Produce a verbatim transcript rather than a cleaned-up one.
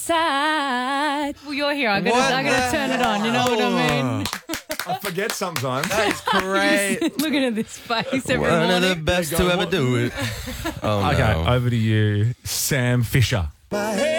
side. Well, you're here. I'm going What to the turn it on. You know what I mean? I forget sometimes. That is great. Looking at this face every One of morning. the best to ever do it. Oh, Okay, no. over to you, Sam Fisher.